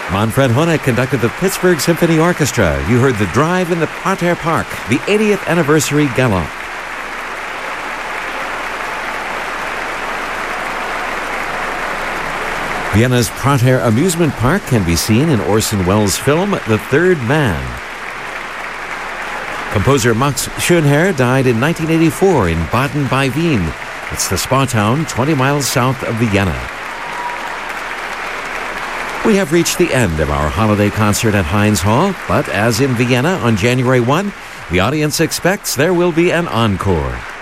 Manfred Honeck conducted the Pittsburgh Symphony Orchestra. You heard The Drive in the Prater Park, the 80th anniversary galop. Vienna's Prater Amusement Park can be seen in Orson Welles' film The Third Man. Composer Max Schönherr died in 1984 in Baden bei Wien. It's the spa town 20 miles south of Vienna. We have reached the end of our holiday concert at Heinz Hall, but as in Vienna on January 1, the audience expects there will be an encore.